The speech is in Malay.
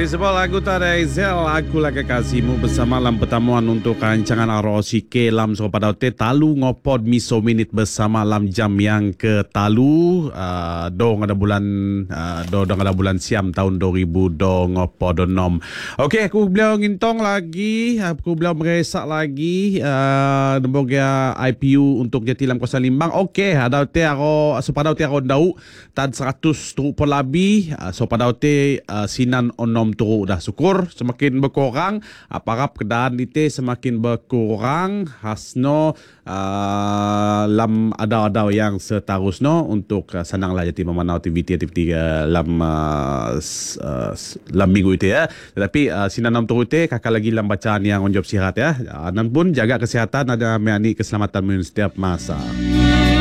sebuah lagu tadi Zel, aku lagi kasihmu bersama dalam pertemuan untuk rancangan Arosi ke lam so pada te talu ngopod miso minit bersama lam jam yang ke talu dong ada bulan siam tahun 2000 dong ngopod nom. Okey, aku beliau ngintong lagi, aku beliau meresak lagi nemboga IPU untuk jati lam Kuala Limbang. Okey, ada te ako so pada te ako dau tad 100 tu polabi so pada te sinan onom turu dah syukur semakin berkurang aparap keadaan ite semakin berkurang hasno lam ada yang seterusno untuk senanglah jadi memanau aktiviti lam minggu itu ya. Tetapi sinan onom turu ite kakak lagi lam bacaan yang on job sihat ya. Dan pun jaga kesihatan ada meani keselamatan setiap masa.